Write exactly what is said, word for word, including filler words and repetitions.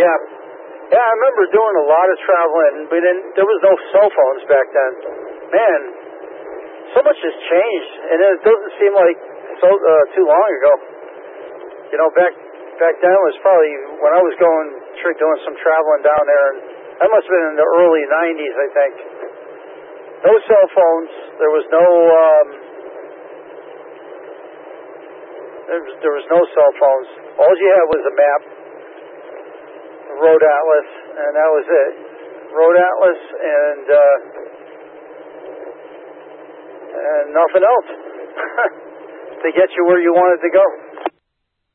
yeah. Yeah, I remember doing a lot of traveling. We didn't, there was no cell phones back then. Man, so much has changed, and it doesn't seem like so uh, too long ago. You know, back back then was probably when I was going, doing some traveling down there, and that must have been in the early nineties, I think. No cell phones. There was no, um, there was, there was no cell phones. All you had was a map, a road atlas, and that was it. Road atlas and uh, and nothing else to get you where you wanted to go.